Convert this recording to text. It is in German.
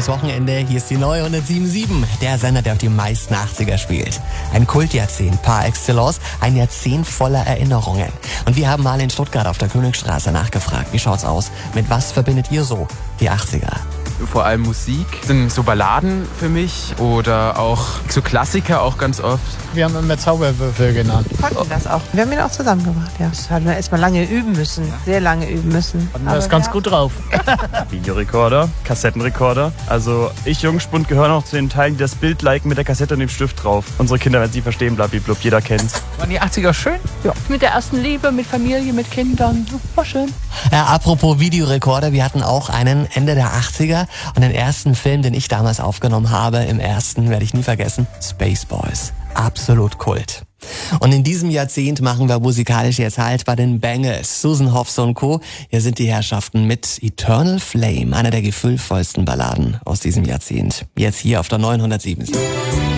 schönes Wochenende. Hier ist die neue 107.7, der Sender, der auch die meisten 80er spielt. Ein Kultjahrzehnt par excellence, ein Jahrzehnt voller Erinnerungen. Und wir haben mal in Stuttgart auf der Königstraße nachgefragt, wie schaut's aus? Mit was verbindet ihr so die 80er? Vor allem Musik, sind so Balladen für mich oder auch so Klassiker auch ganz oft. Wir haben immer Zauberwürfel genannt. Wir konnten das auch. Wir haben ihn auch zusammengebracht, ja. Das hatten wir erstmal lange üben müssen, sehr lange üben müssen. Und er ist ganz gut drauf. Videorekorder, Kassettenrekorder. Also ich, Jungspund, gehören auch zu den Teilen, die das Bild liken mit der Kassette und dem Stift drauf. Unsere Kinder werden sie verstehen, blablablub, jeder kennt's. Waren die 80er schön? Ja. Mit der ersten Liebe, mit Familie, mit Kindern. War schön. Ja, apropos Videorekorder, wir hatten auch einen Ende der 80er und den ersten Film, den ich damals aufgenommen habe, im ersten, werde ich nie vergessen, Spaceballs. Absolut Kult. Und in diesem Jahrzehnt machen wir musikalisch jetzt halt bei den Bangles. Susan Hoffs und Co. Hier sind die Herrschaften mit Eternal Flame, einer der gefühlvollsten Balladen aus diesem Jahrzehnt. Jetzt hier auf der 907.